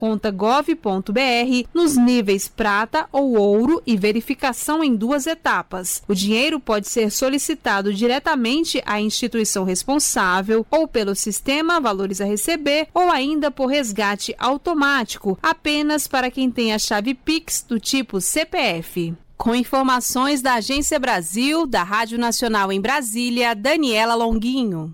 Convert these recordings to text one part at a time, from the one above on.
.gov.br nos níveis prata ou ouro e verificação em 2 etapas. O dinheiro pode ser solicitado diretamente à instituição responsável ou pelo sistema Valores a Receber ou ainda por resgate automático, apenas para quem tem a chave Pix do tipo CPF. Com informações da Agência Brasil, da Rádio Nacional em Brasília, Daniela Longuinho.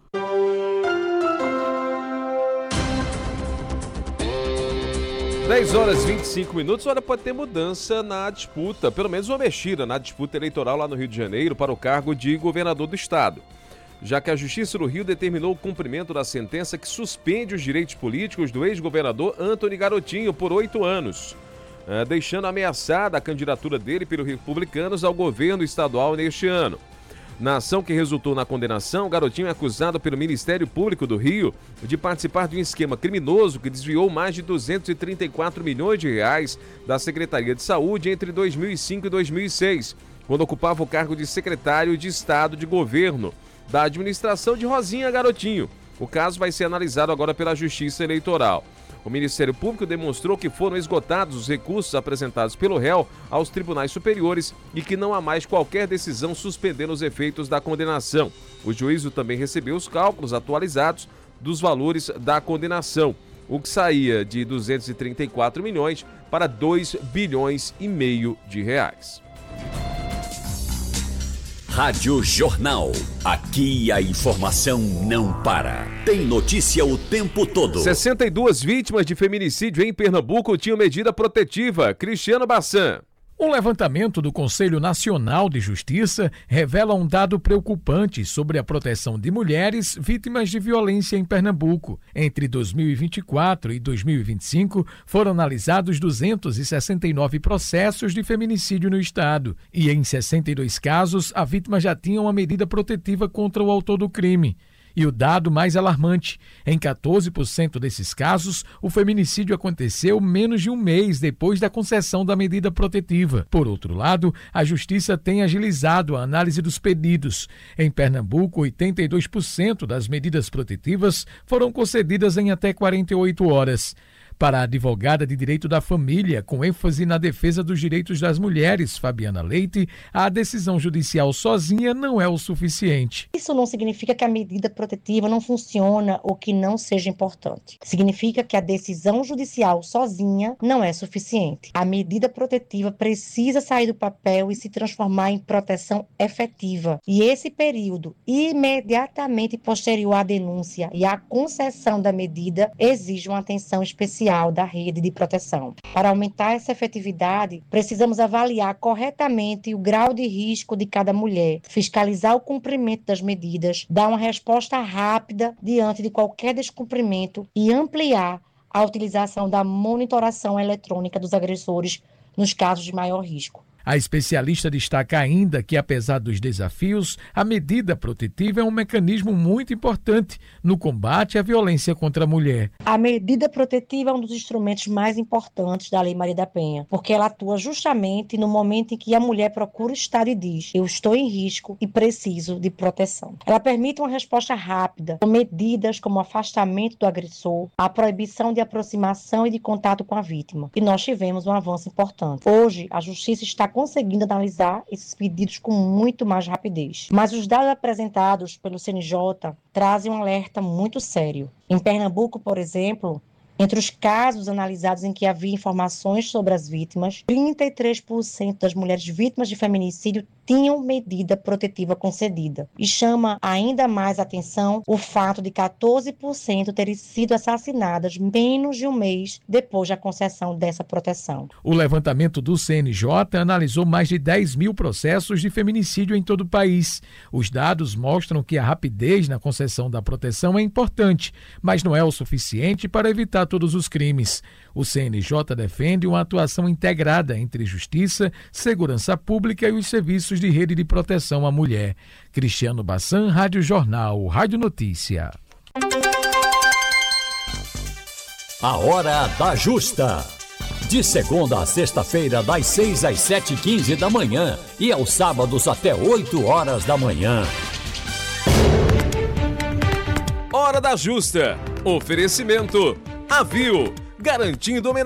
10h25. Olha, pode ter mudança na disputa, pelo menos uma mexida na disputa eleitoral lá no Rio de Janeiro para o cargo de governador do estado, já que a Justiça do Rio determinou o cumprimento da sentença que suspende os direitos políticos do ex-governador Antony Garotinho por 8 anos, deixando ameaçada a candidatura dele pelos republicanos ao governo estadual neste ano. Na ação que resultou na condenação, o Garotinho é acusado pelo Ministério Público do Rio de participar de um esquema criminoso que desviou mais de 234 milhões de reais da Secretaria de Saúde entre 2005 e 2006, quando ocupava o cargo de secretário de Estado de Governo da administração de Rosinha Garotinho. O caso vai ser analisado agora pela Justiça Eleitoral. O Ministério Público demonstrou que foram esgotados os recursos apresentados pelo réu aos tribunais superiores e que não há mais qualquer decisão suspendendo os efeitos da condenação. O juízo também recebeu os cálculos atualizados dos valores da condenação, o que saía de 234 milhões para 2,5 bilhões de reais. Rádio Jornal. Aqui a informação não para. Tem notícia o tempo todo. 62 vítimas de feminicídio em Pernambuco tinham medida protetiva. Cristiano Bassan. Um levantamento do Conselho Nacional de Justiça revela um dado preocupante sobre a proteção de mulheres vítimas de violência em Pernambuco. Entre 2024 e 2025, foram analisados 269 processos de feminicídio no estado. E em 62 casos, a vítima já tinha uma medida protetiva contra o autor do crime. E o dado mais alarmante, em 14% desses casos, o feminicídio aconteceu menos de um mês depois da concessão da medida protetiva. Por outro lado, a Justiça tem agilizado a análise dos pedidos. Em Pernambuco, 82% das medidas protetivas foram concedidas em até 48 horas. Para a advogada de direito da família, com ênfase na defesa dos direitos das mulheres, Fabiana Leite, a decisão judicial sozinha não é o suficiente. Isso não significa que a medida protetiva não funciona ou que não seja importante. Significa que a decisão judicial sozinha não é suficiente. A medida protetiva precisa sair do papel e se transformar em proteção efetiva. E esse período, imediatamente posterior à denúncia e à concessão da medida, exige uma atenção especial da rede de proteção. Para aumentar essa efetividade, precisamos avaliar corretamente o grau de risco de cada mulher, fiscalizar o cumprimento das medidas, dar uma resposta rápida diante de qualquer descumprimento e ampliar a utilização da monitoração eletrônica dos agressores nos casos de maior risco. A especialista destaca ainda que, apesar dos desafios, a medida protetiva é um mecanismo muito importante no combate à violência contra a mulher. A medida protetiva é um dos instrumentos mais importantes da Lei Maria da Penha, porque ela atua justamente no momento em que a mulher procura o Estado e diz: eu estou em risco e preciso de proteção. Ela permite uma resposta rápida, com medidas como o afastamento do agressor, a proibição de aproximação e de contato com a vítima. E nós tivemos um avanço importante. Hoje, a Justiça está conseguindo analisar esses pedidos com muito mais rapidez. Mas os dados apresentados pelo CNJ trazem um alerta muito sério. Em Pernambuco, por exemplo, entre os casos analisados em que havia informações sobre as vítimas, 33% das mulheres vítimas de feminicídio tinham medida protetiva concedida. E chama ainda mais atenção o fato de 14% terem sido assassinadas menos de um mês depois da concessão dessa proteção. O levantamento do CNJ analisou mais de 10 mil processos de feminicídio em todo o país. Os dados mostram que a rapidez na concessão da proteção é importante, mas não é o suficiente para evitar todos os crimes. O CNJ defende uma atuação integrada entre Justiça, Segurança Pública e os serviços de rede de proteção à mulher. Cristiano Bassan, Rádio Jornal, Rádio Notícia. A Hora da Justa. De segunda a sexta-feira, das 6 às 7h15 da manhã e aos sábados até 8 horas da manhã. Hora da Justa. Oferecimento Avil. garantindo o menor